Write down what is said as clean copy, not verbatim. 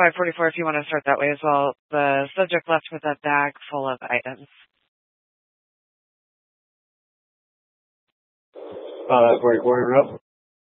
544 if you want to start that way as well. The subject left with a bag full of items. We're up.